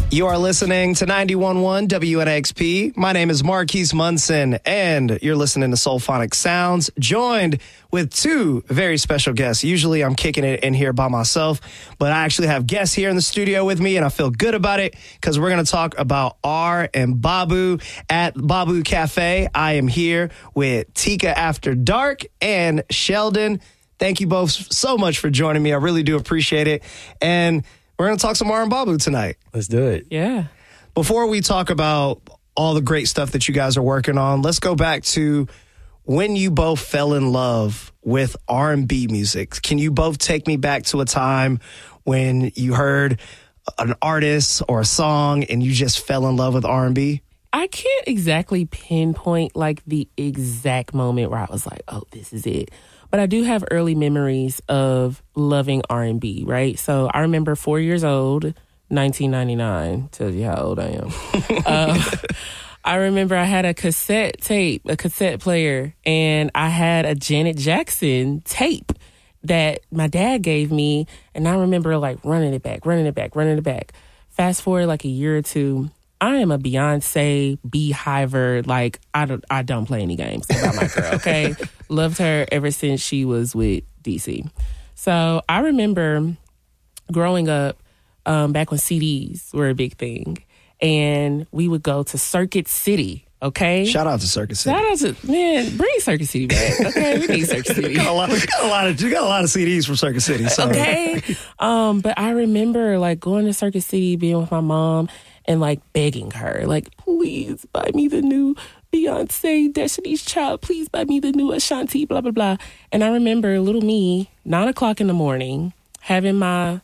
You are listening to 91.1 WNXP. My name is Marquise Munson, and you're listening to Soulphonic Sounds, joined with two very special guests. Usually I'm kicking it in here by myself, but I actually have guests here in the studio with me, and I feel good about it because we're going to talk about R and Babu at Babu Cafe. I am here with Tika After Dark and Sheldon. Thank you both so much for joining me. I really do appreciate it. And we're going to talk some R and Babu tonight. Let's do it. Yeah. Before we talk about all the great stuff that you guys are working on, let's go back to when you both fell in love with R&B music. Can you both take me back to a time when you heard an artist or a song and you just fell in love with R&B? I can't exactly pinpoint like the exact moment where I was like, oh, this is it. But I do have early memories of loving R&B, right? So I remember 4 years old, 1999, tells you how old I am. I remember I had a cassette player, and I had a Janet Jackson tape that my dad gave me, and I remember like running it back. Fast forward like a year or two, I am a Beyonce beehiver. Like, I don't play any games about my girl, okay? Loved her ever since she was with DC. So I remember growing up back when CDs were a big thing, and we would go to Circuit City, okay? Shout out to Circuit City. Man, bring Circuit City back, okay? We need Circuit City. You got a lot of CDs from Circuit City. So. Okay. But I remember like going to Circuit City, being with my mom, and like begging her, like, please buy me the new Beyonce, Destiny's Child. Please buy me the new Ashanti, blah, blah, blah. And I remember little me, 9 o'clock in the morning, having my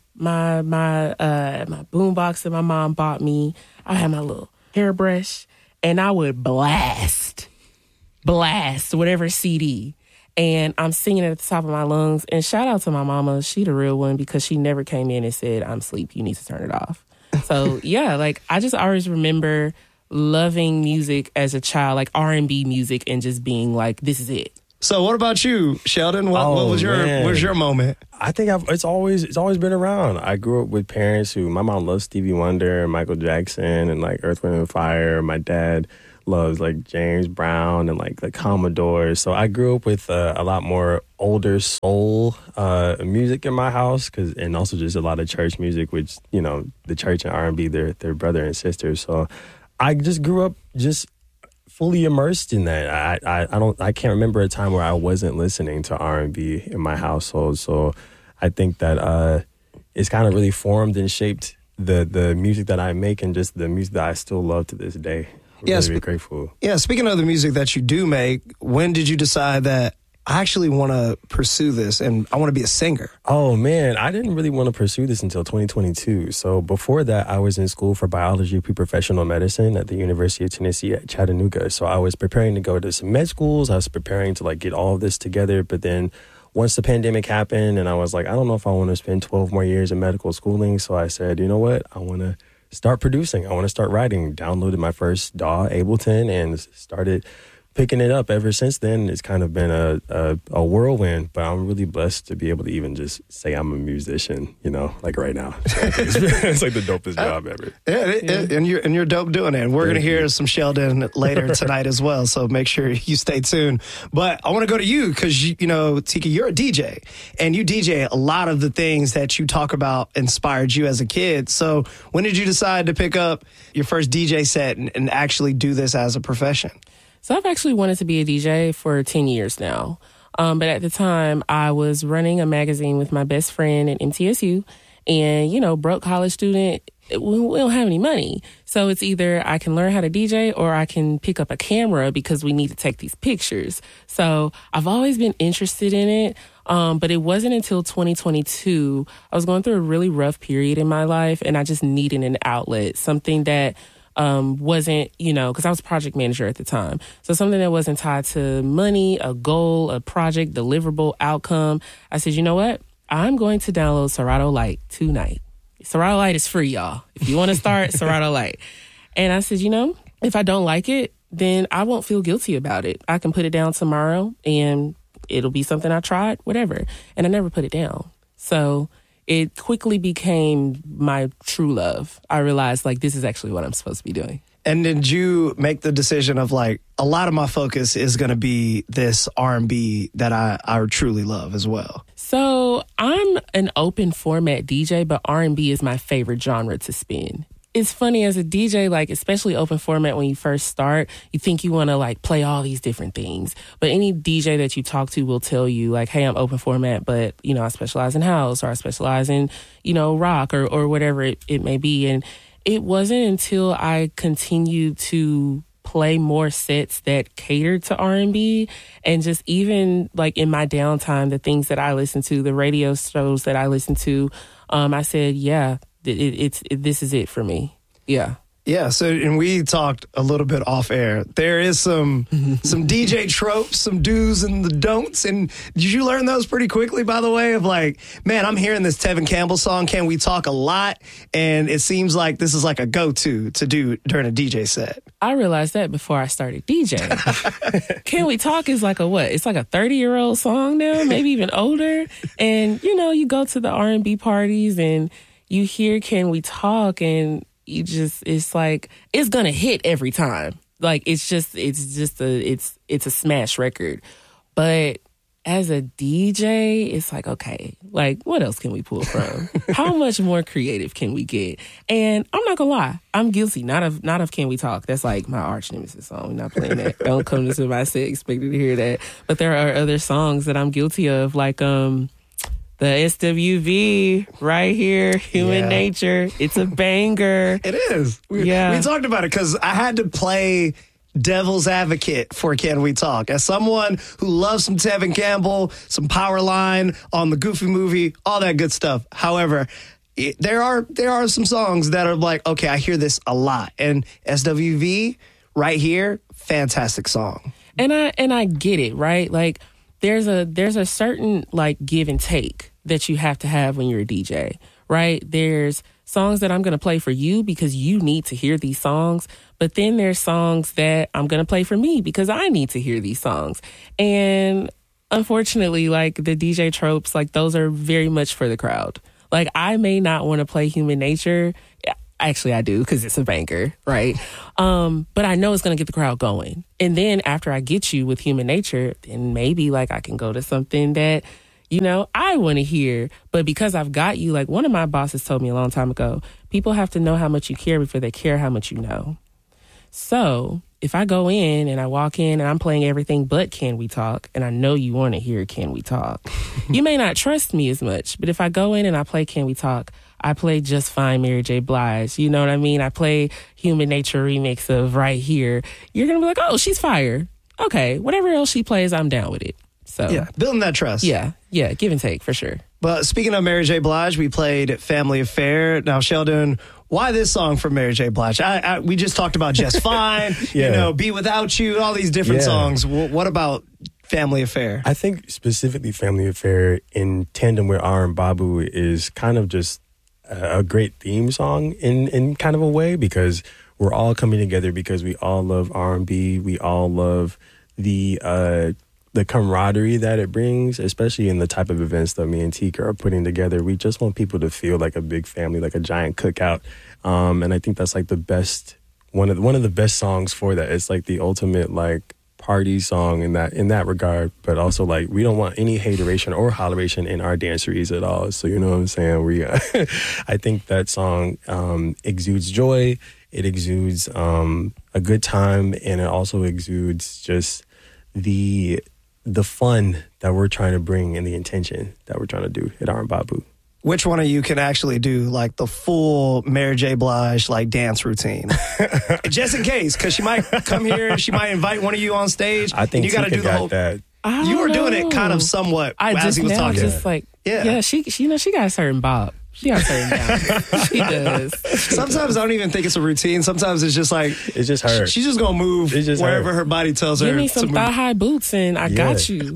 boombox that my mom bought me. I had my little hairbrush, and I would blast whatever CD. And I'm singing it at the top of my lungs. And shout out to my mama. She the real one, because she never came in and said, I'm asleep, you need to turn it off. So, yeah, like, I just always remember loving music as a child, like R&B music, and just being like, this is it. So what about you, Sheldon? What was your moment? I think it's always been around. I grew up with parents who, my mom loves Stevie Wonder and Michael Jackson and like Earth, Wind & Fire. My dad loves like James Brown and like the Commodores. So I grew up with a lot more older soul music in my house, and also just a lot of church music, which, you know, the church and R&B, they're brother and sister. So I just grew up just fully immersed in that. I can't remember a time where I wasn't listening to R&B in my household. So I think that it's kind of really formed and shaped the music that I make, and just the music that I still love to this day. I'm really grateful. Yeah, speaking of the music that you do make, when did you decide that I actually want to pursue this and I want to be a singer? Oh, man, I didn't really want to pursue this until 2022. So before that, I was in school for biology pre-professional medicine at the University of Tennessee at Chattanooga. So I was preparing to go to some med schools. I was preparing to like get all of this together. But then once the pandemic happened, and I was like, I don't know if I want to spend 12 more years in medical schooling. So I said, you know what? I want to start producing. I want to start writing. Downloaded my first DAW, Ableton, and started picking it up ever since then. It's kind of been a whirlwind, but I'm really blessed to be able to even just say I'm a musician, you know, like right now. So it's like the dopest job ever. Yeah, and you're dope doing it. And we're going to hear some Sheldon later tonight as well, so make sure you stay tuned. But I want to go to you because, you know, Tika, you're a DJ, and you DJ a lot of the things that you talk about inspired you as a kid. So when did you decide to pick up your first DJ set and actually do this as a profession? So I've actually wanted to be a DJ for 10 years now. But at the time, I was running a magazine with my best friend at MTSU. And, you know, broke college student, we don't have any money. So it's either I can learn how to DJ or I can pick up a camera because we need to take these pictures. So I've always been interested in it. But it wasn't until 2022, I was going through a really rough period in my life, and I just needed an outlet, something that wasn't, you know, because I was project manager at the time. So something that wasn't tied to money, a goal, a project, deliverable outcome. I said, you know what? I'm going to download Serato Lite tonight. Serato Lite is free, y'all. If you want to start, Serato Lite. And I said, you know, if I don't like it, then I won't feel guilty about it. I can put it down tomorrow and it'll be something I tried, whatever. And I never put it down. So it quickly became my true love. I realized like this is actually what I'm supposed to be doing. And did you make the decision of like, a lot of my focus is going to be this R&B that I truly love as well? So I'm an open format DJ, but R&B is my favorite genre to spin. It's funny as a DJ, like especially open format when you first start, you think you want to like play all these different things. But any DJ that you talk to will tell you like, hey, I'm open format, but you know, I specialize in house or I specialize in, you know, rock or whatever it may be. And it wasn't until I continued to play more sets that catered to R&B and just even like in my downtime, the things that I listen to, the radio shows that I listen to, I said, yeah, this is it for me. Yeah. Yeah, so and we talked a little bit off air. There is some DJ tropes, some do's and the don'ts. And did you learn those pretty quickly, by the way, of like, man, I'm hearing this Tevin Campbell song, Can We Talk, a lot. And it seems like this is like a go-to to do during a DJ set. I realized that before I started DJing. Can We Talk is like a what? It's like a 30-year-old song now, maybe even older. And, you know, you go to the R&B parties and you hear Can We Talk and it's like, it's gonna hit every time. Like, it's a smash record. But as a DJ, it's like, okay, like, what else can we pull from? How much more creative can we get? And I'm not gonna lie, I'm guilty, not of Can We Talk. That's like my arch nemesis song. We're not playing that. Don't come to my set expecting to hear that. But there are other songs that I'm guilty of, like, the SWV right here, Human Nature. It's a banger. It is. We talked about it because I had to play devil's advocate for Can We Talk. As someone who loves some Tevin Campbell, some Powerline on the Goofy movie, all that good stuff. However, there are some songs that are like, okay, I hear this a lot. And SWV right here, fantastic song. And I get it, right? Like, there's a certain like give and take that you have to have when you're a DJ, right? There's songs that I'm going to play for you because you need to hear these songs. But then there's songs that I'm going to play for me because I need to hear these songs. And unfortunately, like the DJ tropes, like those are very much for the crowd. Like I may not want to play Human Nature. Actually, I do because it's a banger, right? But I know it's going to get the crowd going. And then after I get you with Human Nature, then maybe like I can go to something that, you know, I want to hear. But because I've got you, like one of my bosses told me a long time ago, people have to know how much you care before they care how much you know. So if I go in and I walk in and I'm playing everything but Can We Talk, and I know you want to hear Can We Talk, you may not trust me as much. But if I go in and I play Can We Talk, I play Just Fine Mary J. Blige. You know what I mean? I play Human Nature remix of Right Here. You're going to be like, oh, she's fire. Okay, whatever else she plays, I'm down with it. So yeah, building that trust. Yeah, give and take for sure. But speaking of Mary J. Blige, we played Family Affair. Now, Sheldon, why this song from Mary J. Blige? We just talked about Just Fine, you know, Be Without You, all these different songs. What about Family Affair? I think specifically Family Affair in tandem with R and Babu is kind of just a great theme song in kind of a way, because we're all coming together because we all love R&B. We all love the camaraderie that it brings, especially in the type of events that me and Tika are putting together. We just want people to feel like a big family, like a giant cookout. And I think that's like the best, one of the best songs for that. It's like the ultimate like party song in that regard, but also like we don't want any hateration or holleration in our danceries at all. So you know what I'm saying? I think that song exudes joy. It exudes a good time, and it also exudes just the fun that we're trying to bring and the intention that we're trying to do at R and Babu. Which one of you can actually do like the full Mary J. Blige like dance routine? Just in case, because she might come here, she might invite one of you on stage. I think and you got to do the whole. That. You were doing it kind of somewhat as he was talking. Just like, she got a certain bop. She got a certain down. She does. Sometimes I don't even think it's a routine. Sometimes it's just like it's just her. She's just gonna move wherever her body tells her. Give me some thigh high boots and I got you.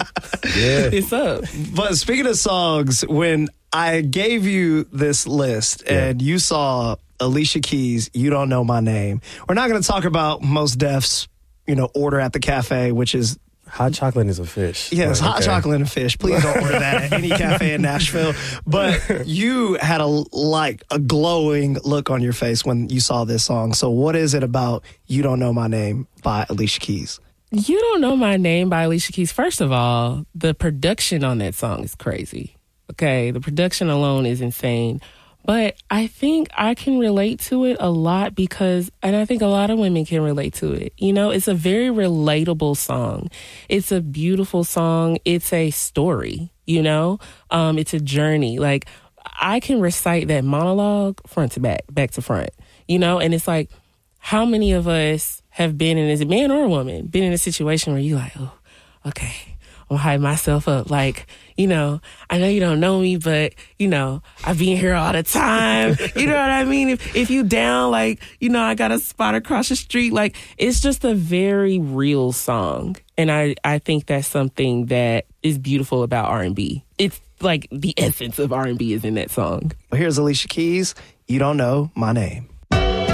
It's up. But speaking of songs, when I gave you this list and you saw Alicia Keys, You Don't Know My Name, we're not going to talk about Mos Def's, Order at the Cafe, which is Hot chocolate is a fish. Yes, hot Okay. chocolate and fish. Please don't order that at any cafe in Nashville. But you had a glowing look on your face when you saw this song. So what is it about You Don't Know My Name by Alicia Keys? You Don't Know My Name by Alicia Keys. First of all, the production on that song is crazy. Okay, the production alone is insane. But I think I can relate to it a lot and I think a lot of women can relate to it. You know, it's a very relatable song. It's a beautiful song. It's a story, you know? It's a journey. Like, I can recite that monologue front to back to front, you know? And it's like, how many of us have been in, as a man or a woman, been in a situation where you're like, oh, okay, I'm gonna hype myself up. Like, you know, I know you don't know me, but, you know, I be in here all the time. You know what I mean? If you down, like, you know, I got a spot across the street. Like, it's just a very real song. And I think that's something that is beautiful about R&B. It's like the essence of R&B is in that song. Well, here's Alicia Keys, You Don't Know My Name.